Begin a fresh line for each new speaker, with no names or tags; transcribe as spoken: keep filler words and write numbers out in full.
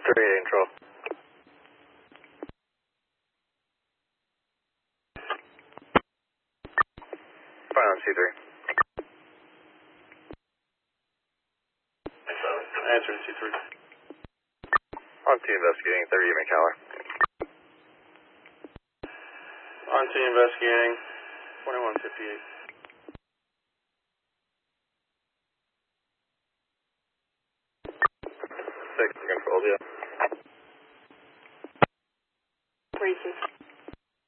three control. Fine on C three.
Answer C three.
On T investigating, thirty McCallar.
On T investigating, twenty-one fifty-eight.
Six control, yeah.
Three six.